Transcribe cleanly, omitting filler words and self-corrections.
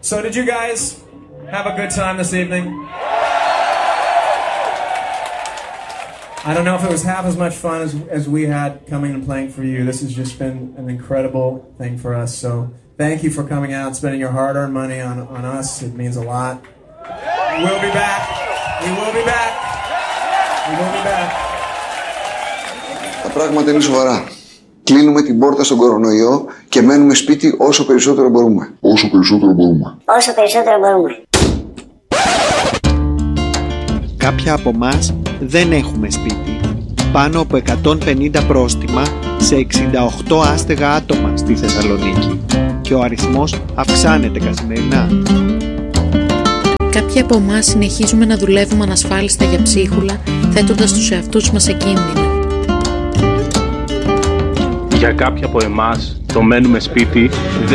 So did you guys have a good time this evening? I don't know if it was half as much fun as we had coming and playing for you. This has just been an incredible thing for us. So thank you for coming out and spending your hard-earned money on us. It means a lot. We'll be back. We will be back. We will be back. Τα πράγματα είναι σοβαρά. Κλείνουμε την πόρτα στον κορονοϊό και μένουμε σπίτι όσο περισσότερο μπορούμε. Όσο περισσότερο μπορούμε. Όσο περισσότερο μπορούμε. Κάποια από εμάς δεν έχουμε σπίτι. Πάνω από 150 πρόστιμα σε 68 άστεγα άτομα στη Θεσσαλονίκη. Και ο αριθμός αυξάνεται καθημερινά. Κάποιοι από εμάς συνεχίζουμε να δουλεύουμε ανασφάλιστα για ψίχουλα, θέτοντας τους εαυτούς μας σε κίνδυνο. Για κάποιοι από εμάς το μένουμε σπίτι